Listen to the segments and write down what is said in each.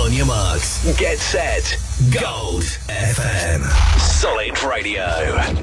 on your marks. Get set. Gold FM. Solid Radio.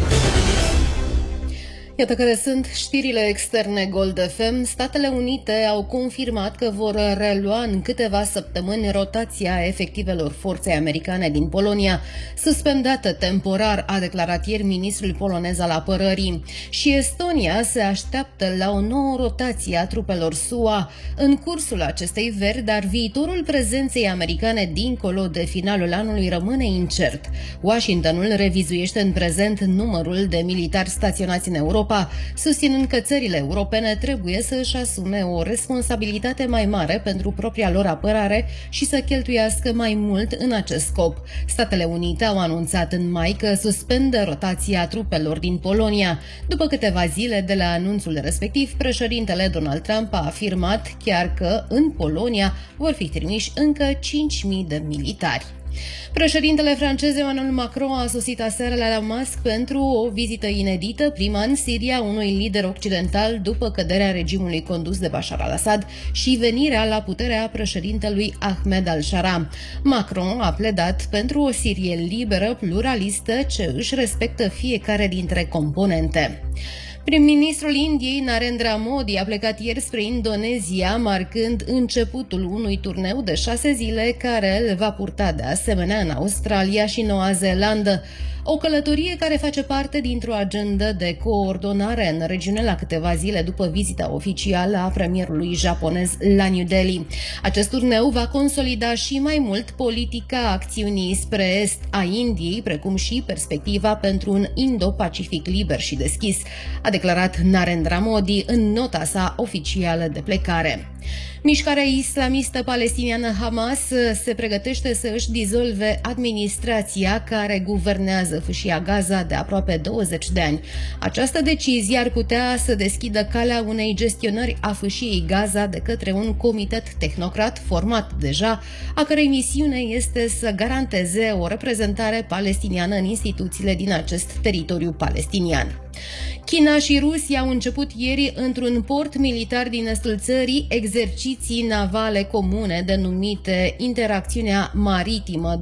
Iată care sunt știrile externe Gold FM. Statele Unite au confirmat că vor relua în câteva săptămâni rotația efectivelor forței americane din Polonia, suspendată temporar, a declarat ieri ministrul polonez al apărării. Și Estonia se așteaptă la o nouă rotație a trupelor SUA în cursul acestei veri, dar viitorul prezenței americane dincolo de finalul anului rămâne incert. Washingtonul revizuiește în prezent numărul de militari staționați în Europa, susținând că țările europene trebuie să își asume o responsabilitate mai mare pentru propria lor apărare și să cheltuiască mai mult în acest scop. Statele Unite au anunțat în mai că suspendă rotația trupelor din Polonia. După câteva zile de la anunțul respectiv, președintele Donald Trump a afirmat chiar că în Polonia vor fi trimiși încă 5.000 de militari. Președintele francez Emmanuel Macron a sosit aseară la Damasc pentru o vizită inedită, prima în Siria unui lider occidental după căderea regimului condus de Bashar al-Assad și venirea la putere a președintelui Ahmed al-Shara. Macron a pledat pentru o Sirie liberă, pluralistă, ce își respectă fiecare dintre componente. Prim-ministrul Indiei, Narendra Modi, a plecat ieri spre Indonezia, marcând începutul unui turneu de 6 zile care le va purta de asemenea în Australia și Noua Zeelandă. O călătorie care face parte dintr-o agendă de coordonare în regiune la câteva zile după vizita oficială a premierului japonez la New Delhi. Acest turneu va consolida și mai mult politica acțiunii spre est a Indiei, precum și perspectiva pentru un Indo-Pacific liber și deschis, a declarat Narendra Modi în nota sa oficială de plecare. Mișcarea islamistă palestiniană Hamas se pregătește să își dizolve administrația care guvernează fâșia Gaza de aproape 20 de ani. Această decizie ar putea să deschidă calea unei gestionări a fâșiei Gaza de către un comitet tehnocrat format deja, a cărei misiune este să garanteze o reprezentare palestiniană în instituțiile din acest teritoriu palestinian. China și Rusia au început ieri într-un port militar din estul țării exerciții navale comune denumite Interacțiunea Maritimă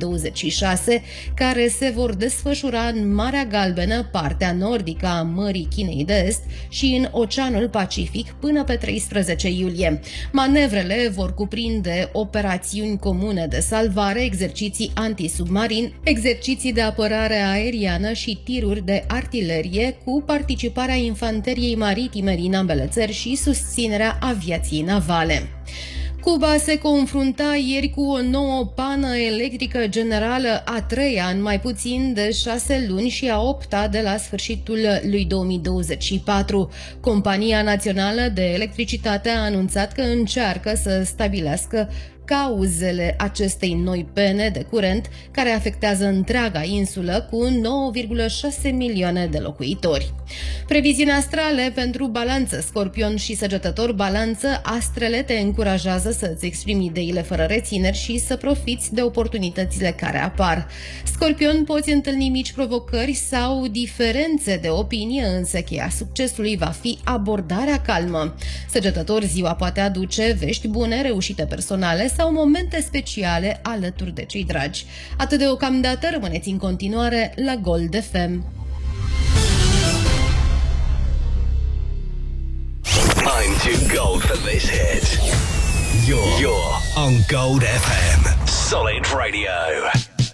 2026, care se vor desfășura în Marea Galbenă, partea nordică a Mării Chinei de Est și în Oceanul Pacific până pe 13 iulie. Manevrele vor cuprinde operațiuni comune de salvare, exerciții antisubmarin, exerciții de apărare aeriană și tiruri de artilerie cu participarea infanteriei maritime din ambele țări și susținerea aviației navale. Cuba se confrunta ieri cu o nouă pană electrică generală, a treia în mai puțin de 6 luni și a 8-a de la sfârșitul lui 2024. Compania Națională de Electricitate a anunțat că încearcă să stabilească cauzele acestei noi pene de curent care afectează întreaga insulă cu 9,6 milioane de locuitori. Previziuni astrale pentru Balanță, Scorpion și Săgetător. Balanță, astrele te încurajează să-ți exprimi ideile fără rețineri și să profiți de oportunitățile care apar. Scorpion, poți întâlni mici provocări sau diferențe de opinie, însă cheia succesului va fi abordarea calmă. Săgetător, ziua poate aduce vești bune, reușite personale sau momente speciale alături de cei dragi. Atât deocamdată, rămâneți în continuare la Gold FM. I'm too gold for this hit. You're on Gold FM. Solid Radio.